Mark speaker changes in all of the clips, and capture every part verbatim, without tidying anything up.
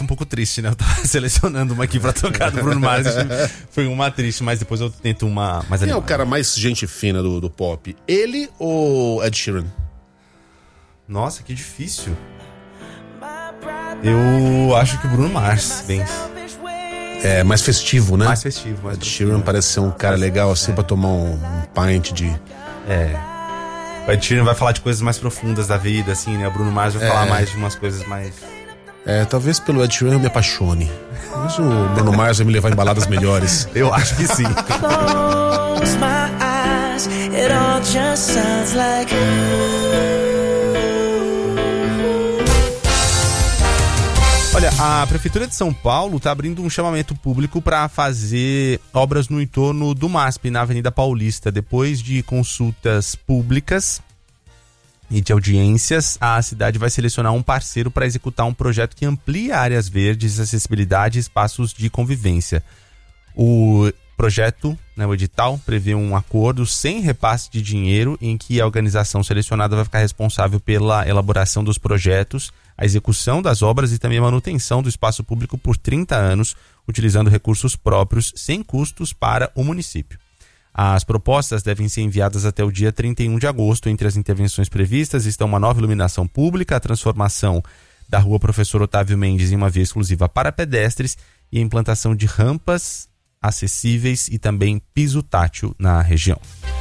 Speaker 1: um pouco triste, né? Eu tava selecionando uma aqui pra tocar do Bruno Mars. Foi uma triste, mas depois eu tento uma mais animada.
Speaker 2: Quem é o cara mais gente fina do, do pop? Ele ou Ed Sheeran?
Speaker 1: Nossa, que difícil. Eu acho que o Bruno Mars vence.
Speaker 2: É, mais festivo, né?
Speaker 1: Mais festivo. Mais
Speaker 2: Ed Sheeran parece ser um cara legal assim, é. pra tomar um, um pint de...
Speaker 1: É. O Ed Sheeran vai falar de coisas mais profundas da vida, assim, né? O Bruno Mars vai é. falar mais de umas coisas mais...
Speaker 2: É, talvez pelo Ed Sheeran eu me apaixone. Mas o Bruno Mars vai me levar em baladas melhores.
Speaker 1: Eu acho que sim. Olha, a Prefeitura de São Paulo está abrindo um chamamento público para fazer obras no entorno do M A S P, na Avenida Paulista. Depois de consultas públicas e de audiências, a cidade vai selecionar um parceiro para executar um projeto que amplia áreas verdes, acessibilidade e espaços de convivência. O projeto, né, o edital, prevê um acordo sem repasse de dinheiro em que a organização selecionada vai ficar responsável pela elaboração dos projetos, a execução das obras e também a manutenção do espaço público por trinta anos, utilizando recursos próprios sem custos para o município. As propostas devem ser enviadas até o dia trinta e um de agosto. Entre as intervenções previstas estão uma nova iluminação pública, a transformação da rua Professor Otávio Mendes em uma via exclusiva para pedestres e a implantação de rampas acessíveis e também piso tátil na região.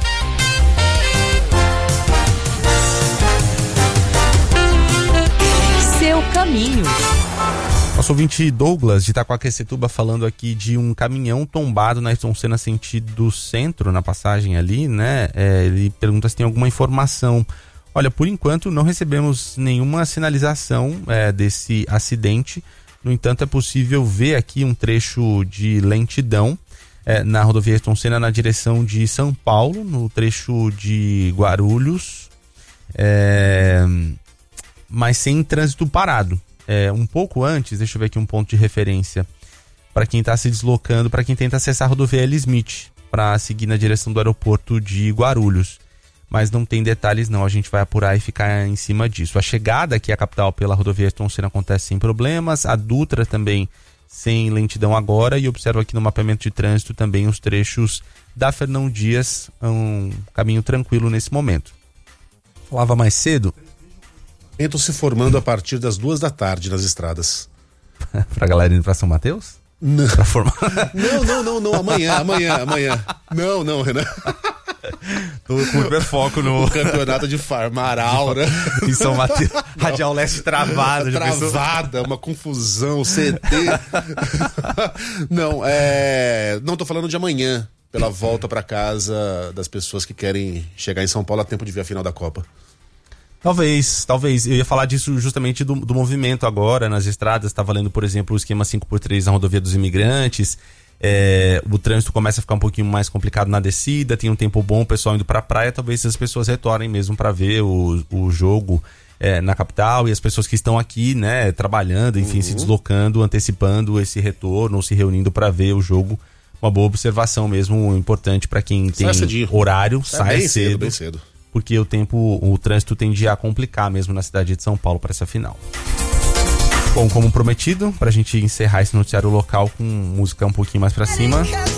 Speaker 3: Seu caminho.
Speaker 1: Nosso ouvinte Douglas de Itaquaquecetuba falando aqui de um caminhão tombado na Ayrton Senna sentido centro, na passagem ali, né? É, ele pergunta se tem alguma informação. Olha, por enquanto não recebemos nenhuma sinalização é, desse acidente. No entanto, é possível ver aqui um trecho de lentidão é, na rodovia Ayrton Senna na direção de São Paulo, no trecho de Guarulhos, é, mas sem trânsito parado. É, um pouco antes, deixa eu ver aqui um ponto de referência para quem está se deslocando, para quem tenta acessar a rodovia L. Smith para seguir na direção do aeroporto de Guarulhos, mas não tem detalhes não, a gente vai apurar e ficar em cima disso. A chegada aqui à capital pela rodovia Ayrton Senna acontece sem problemas, a Dutra também sem lentidão agora, e observo aqui no mapeamento de trânsito também os trechos da Fernão Dias, um caminho tranquilo nesse momento. Falava mais cedo...
Speaker 2: Estou se formando a partir das duas da tarde nas estradas.
Speaker 1: Pra galera indo pra São Mateus?
Speaker 2: Não.
Speaker 1: Pra formar?
Speaker 2: Não, não, não, não. Amanhã, amanhã, amanhã. Não, não, Renan.
Speaker 1: Tô com hiper foco no...
Speaker 2: O campeonato de Farmaral, né?
Speaker 1: Em São Mateus. Radial Leste travada.
Speaker 2: Travada, uma confusão, C T. Não, é... Não, tô falando de amanhã. Pela volta pra casa das pessoas que querem chegar em São Paulo a tempo de ver a final da Copa.
Speaker 1: Talvez, talvez. Eu ia falar disso justamente do, do movimento agora nas estradas. Está valendo, por exemplo, o esquema cinco por três na rodovia dos imigrantes. É, o trânsito começa a ficar um pouquinho mais complicado na descida. Tem um tempo bom, o pessoal indo para a praia. Talvez as pessoas retornem mesmo para ver o, o jogo é, na capital. E as pessoas que estão aqui, né, trabalhando, enfim, uhum. se deslocando, antecipando esse retorno, ou se reunindo para ver o jogo. Uma boa observação mesmo, importante para quem tem horário.
Speaker 2: Sai,
Speaker 1: sai
Speaker 2: bem
Speaker 1: cedo.
Speaker 2: cedo, bem cedo.
Speaker 1: Porque o tempo, o trânsito tende a complicar mesmo na cidade de São Paulo para essa final. Bom, como prometido, pra gente encerrar esse noticiário local com música um pouquinho mais pra cima.